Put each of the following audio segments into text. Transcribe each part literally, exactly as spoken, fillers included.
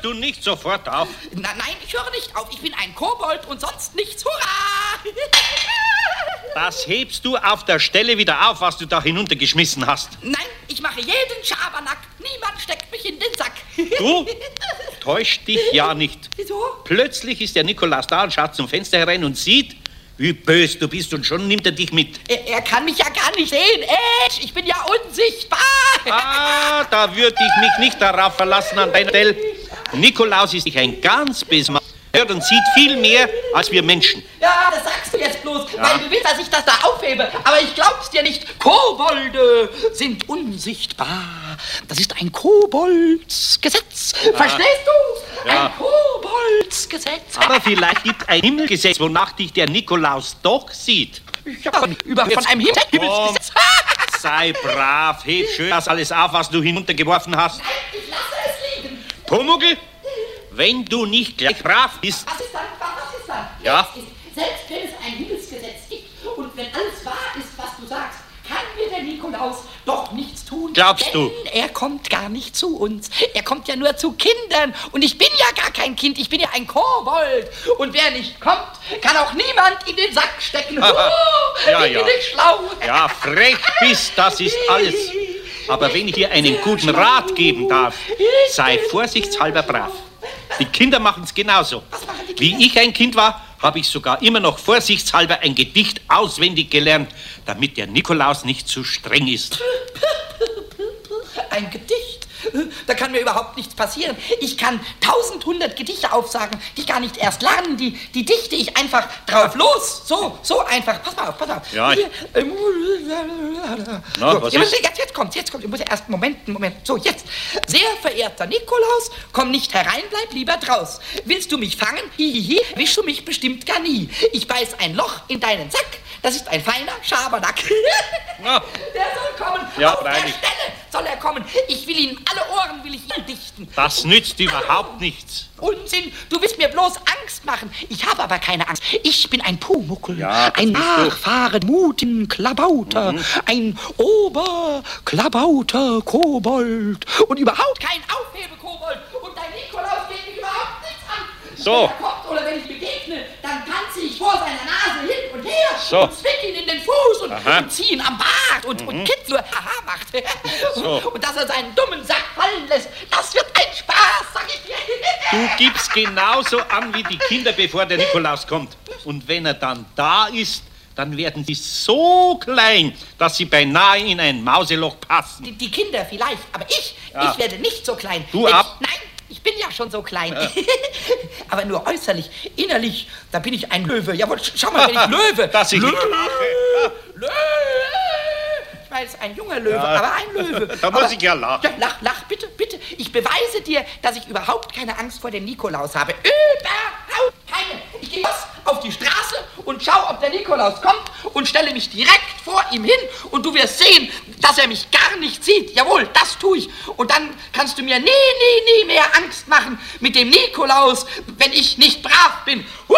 du nicht sofort auf? Na, nein, ich höre nicht auf. Ich bin ein Kobold und sonst nichts. Hurra! Das hebst du auf der Stelle wieder auf, was du da hinuntergeschmissen hast. Nein, ich mache jeden Schabernack. Niemand steckt mich in den Sack. Du? Täusch dich ja nicht. Wieso? Plötzlich ist der Nikolaus da und schaut zum Fenster herein und sieht, wie bös du bist, und schon nimmt er dich mit. Er, er kann mich ja gar nicht sehen. Edge, ich bin ja unsichtbar. Ah, da würde ich mich nicht darauf verlassen an deiner Stelle. Nikolaus ist ein ganz besonderer und sieht viel mehr als wir Menschen. Ja, das sagst du jetzt bloß, Ja. weil du willst, dass ich das da aufhebe. Aber ich glaub's dir nicht. Kobolde sind unsichtbar. Das ist ein Koboldsgesetz. Ja. Verstehst du? Ja. Ein Koboldsgesetz. Aber vielleicht gibt ein Himmelgesetz, wonach dich der Nikolaus doch sieht. Ja, von, über, von einem Himmel Himmelsgesetz. Sei brav, heb schön das alles auf, was du hinuntergeworfen hast. Nein, ich lasse es liegen. Pumuckl, wenn du nicht gleich brav bist... Was ist dann? Was ist dann? Ja? Jetzt ist, selbst wenn es ein Himmelsgesetz gibt und wenn alles wahr ist, was du sagst, kann mir der Nikolaus doch nichts tun. Glaubst denn du? Er kommt gar nicht zu uns. Er kommt ja nur zu Kindern. Und ich bin ja gar kein Kind. Ich bin ja ein Kobold. Und wer nicht kommt, kann auch niemand in den Sack stecken. Aha. Oh, Ja, bin ja. ich schlau. Ja, frech bist, das ist alles. Aber wenn ich dir einen guten Rat geben darf, sei vorsichtshalber brav. Die Kinder machen es genauso. Wie ich ein Kind war, habe ich sogar immer noch vorsichtshalber ein Gedicht auswendig gelernt, damit der Nikolaus nicht zu streng ist. Ein Gedicht? Da kann mir überhaupt nichts passieren. Ich kann tausendhundert Gedichte aufsagen, die ich gar nicht erst lernen. Die, die dichte ich einfach drauf los. So, so einfach. Pass mal auf, pass auf. Ja, ich- Hier, ähm, Na, so, was ja, ist? Jetzt, jetzt kommt, jetzt kommt. Ich muss ja erst, Moment, Moment. So, jetzt. Sehr verehrter Nikolaus, komm nicht herein, bleib lieber draus. Willst du mich fangen? Hihihi, wischst du mich bestimmt gar nie. Ich beiß ein Loch in deinen Sack. Das ist ein feiner Schabernack. Na. Der soll kommen. Ja, Auf der freilich. Stelle soll er kommen. Ich will ihn, alle Ohren will ich ihm dichten. Das nützt überhaupt nichts. Unsinn, du willst mir bloß Angst machen. Ich habe aber keine Angst. Ich bin ein Pumuckl, Ja, das ein bist du. Nachfahren mutigen Klabauter, ein Oberklabauter Kobold und überhaupt kein Aufhebekobold. Und dein Nikolaus geht mich überhaupt nichts an. So. Wenn er kommt oder wenn ich begegne, dann tanze ich vor seiner Nase hin und her So. und zwick ihn in den Fuß und, Aha. und zieh ihn am Bart und, und kitzel nur Haha macht. So. Und dass er seinen dummen Sack fallen lässt, das wird ein Spaß, sag ich dir. Du gibst genauso an wie die Kinder, bevor der Nikolaus kommt. Und wenn er dann da ist, dann werden sie so klein, dass sie beinahe in ein Mauseloch passen. Die, die Kinder vielleicht, aber ich, Ja. ich werde nicht so klein. Du Denn ab. Ich, nein, ich bin ja schon so klein. Aber nur äußerlich, innerlich, da bin ich ein Löwe. Jawohl, sch- schau mal, wenn ich Löwe. Dass ich Löwe. nicht lache. Löwe. Ich weiß, ein junger Löwe, Ja. aber ein Löwe. Da muss aber, ich ja lachen. Ja, lach, lach, bitte, bitte. Ich beweise dir, dass ich überhaupt keine Angst vor dem Nikolaus habe. Überhaupt keine. Ich gehe los auf die Straße und schau, ob der Nikolaus kommt und stelle mich direkt vor ihm hin und du wirst sehen, dass er mich gar nicht sieht. Jawohl, das tue ich. Und dann kannst du mir nie, nie, nie mehr Angst machen mit dem Nikolaus, wenn ich nicht brav bin. Hui!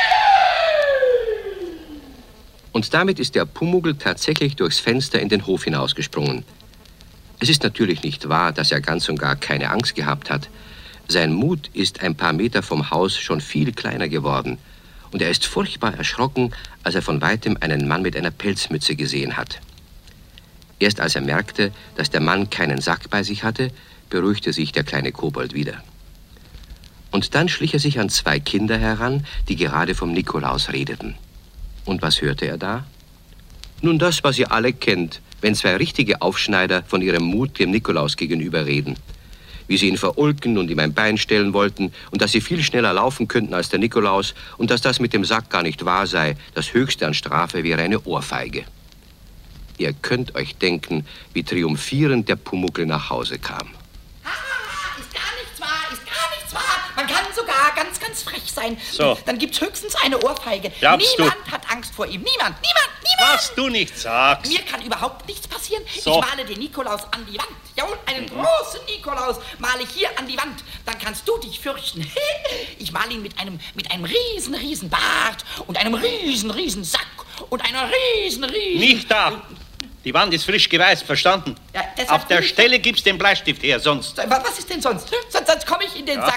Und damit ist der Pumuckl tatsächlich durchs Fenster in den Hof hinausgesprungen. Es ist natürlich nicht wahr, dass er ganz und gar keine Angst gehabt hat. Sein Mut ist ein paar Meter vom Haus schon viel kleiner geworden. Und er ist furchtbar erschrocken, als er von weitem einen Mann mit einer Pelzmütze gesehen hat. Erst als er merkte, dass der Mann keinen Sack bei sich hatte, beruhigte sich der kleine Kobold wieder. Und dann schlich er sich an zwei Kinder heran, die gerade vom Nikolaus redeten. Und was hörte er da? Nun das, was ihr alle kennt, wenn zwei richtige Aufschneider von ihrem Mut dem Nikolaus gegenüber reden. Wie sie ihn verulken und ihm ein Bein stellen wollten und dass sie viel schneller laufen könnten als der Nikolaus und dass das mit dem Sack gar nicht wahr sei, das Höchste an Strafe wäre eine Ohrfeige. Ihr könnt euch denken, wie triumphierend der Pumuckl nach Hause kam. Haha, ist gar nichts wahr, ist gar nichts wahr. Man kann sogar ganz, ganz frech sein. So. Dann gibt's höchstens eine Ohrfeige. Glaubst du? Niemand hat Angst vor ihm. Niemand, niemand, niemand. Was du nicht sagst. Mir kann überhaupt nichts passieren. So. Ich male den Nikolaus an die Wand. Jawohl, einen großen Nikolaus male ich hier an die Wand. Dann kannst du dich fürchten. Ich male ihn mit einem, mit einem riesen, riesen Bart und einem riesen, riesen Sack und einer riesen, riesen... Nicht da. Die Wand ist frisch geweißt, verstanden? Ja, deshalb Auf der will ich- Stelle gibst den Bleistift her, sonst. Wa- Was ist denn sonst? Sonst, sonst komme ich in den Ja. Sack